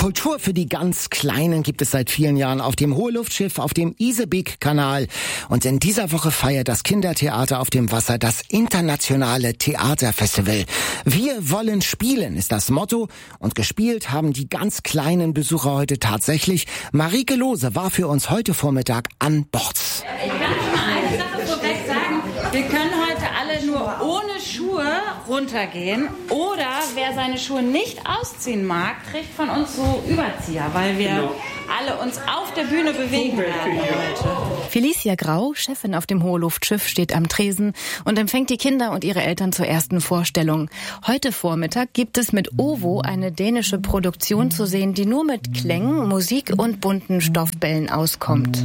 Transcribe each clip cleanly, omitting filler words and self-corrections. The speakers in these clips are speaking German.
Kultur für die ganz Kleinen gibt es seit vielen Jahren auf dem Hoheluftschiff auf dem Isebeek-Kanal. Und in dieser Woche feiert das Kindertheater auf dem Wasser das internationale Theaterfestival. Wir wollen spielen, ist das Motto. Und gespielt haben die ganz kleinen Besucher heute tatsächlich. Marike Lohse war für uns heute Vormittag an Bord. Ich kann schon mal eine Sache vorweg sagen. Wir können heute alle nur ohne Schuhe runtergehen. Oder wer seine Schuhe nicht ausziehen mag, kriegt von uns so Überzieher, weil wir alle uns auf der Bühne bewegen werden heute. Felicia Grau, Chefin auf dem Hoheluftschiff, steht am Tresen und empfängt die Kinder und ihre Eltern zur ersten Vorstellung. Heute Vormittag gibt es mit OVO eine dänische Produktion zu sehen, die nur mit Klängen, Musik und bunten Stoffbällen auskommt.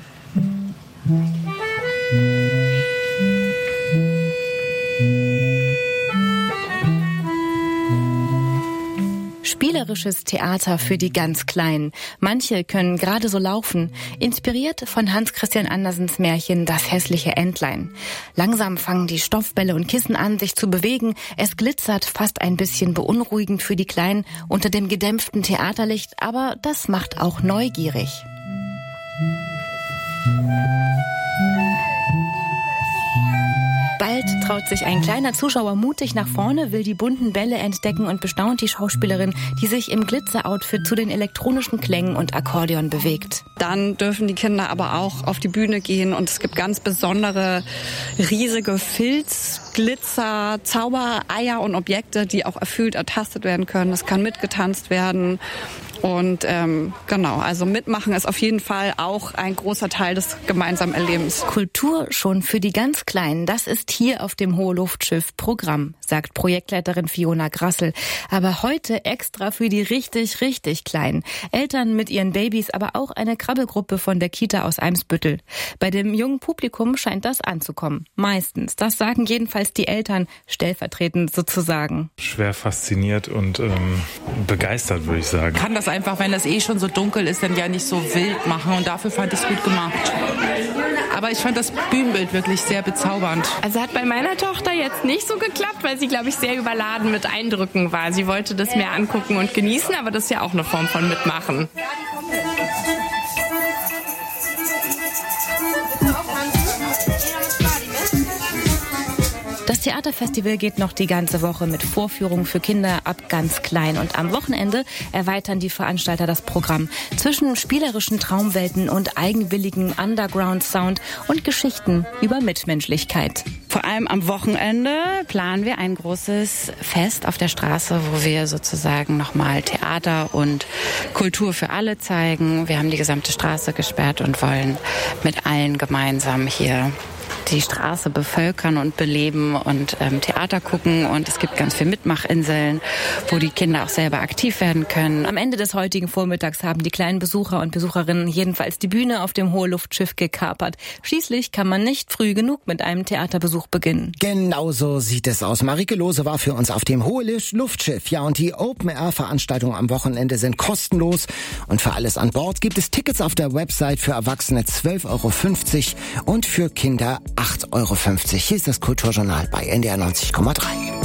Spielerisches Theater für die ganz Kleinen. Manche können gerade so laufen, inspiriert von Hans Christian Andersens Märchen Das hässliche Entlein. Langsam fangen die Stoffbälle und Kissen an, sich zu bewegen. Es glitzert fast ein bisschen beunruhigend für die Kleinen unter dem gedämpften Theaterlicht, aber das macht auch neugierig. Bald traut sich ein kleiner Zuschauer mutig nach vorne, will die bunten Bälle entdecken und bestaunt die Schauspielerin, die sich im Glitzeroutfit zu den elektronischen Klängen und Akkordeon bewegt. Dann dürfen die Kinder aber auch auf die Bühne gehen und es gibt ganz besondere, riesige Filzglitzer, Zaubereier und Objekte, die auch erfüllt ertastet werden können. Es kann mitgetanzt werden. Und genau, also mitmachen ist auf jeden Fall auch ein großer Teil des gemeinsamen Erlebens. Kultur schon für die ganz Kleinen, das ist hier auf dem Hoheluftschiff Programm, sagt Projektleiterin Fiona Grassel. Aber heute extra für die richtig, richtig Kleinen. Eltern mit ihren Babys, aber auch eine Krabbelgruppe von der Kita aus Eimsbüttel. Bei dem jungen Publikum scheint das anzukommen. Meistens. Das sagen jedenfalls die Eltern, stellvertretend sozusagen. Schwer fasziniert und begeistert, würde ich sagen. Kann das einfach, wenn das schon so dunkel ist, dann ja nicht so wild machen und dafür fand ich es gut gemacht. Aber ich fand das Bühnenbild wirklich sehr bezaubernd. Also hat bei meiner Tochter jetzt nicht so geklappt, weil sie, glaube ich, sehr überladen mit Eindrücken war. Sie wollte das mehr angucken und genießen, aber das ist ja auch eine Form von Mitmachen. Das Theaterfestival geht noch die ganze Woche mit Vorführungen für Kinder ab ganz klein. Und am Wochenende erweitern die Veranstalter das Programm zwischen spielerischen Traumwelten und eigenwilligen Underground-Sound und Geschichten über Mitmenschlichkeit. Vor allem am Wochenende planen wir ein großes Fest auf der Straße, wo wir sozusagen nochmal Theater und Kultur für alle zeigen. Wir haben die gesamte Straße gesperrt und wollen mit allen gemeinsam hier die Straße bevölkern und beleben und Theater gucken. Und es gibt ganz viele Mitmachinseln, wo die Kinder auch selber aktiv werden können. Am Ende des heutigen Vormittags haben die kleinen Besucher und Besucherinnen jedenfalls die Bühne auf dem Hoheluftschiff gekapert. Schließlich kann man nicht früh genug mit einem Theaterbesuch beginnen. Genau so sieht es aus. Marike Lohse war für uns auf dem Hoheluftschiff. Ja, und die Open-Air-Veranstaltungen am Wochenende sind kostenlos. Und für alles an Bord gibt es Tickets auf der Website, für Erwachsene 12,50 € und für Kinder 8,50 €. Hier ist das Kulturjournal bei NDR 90,3.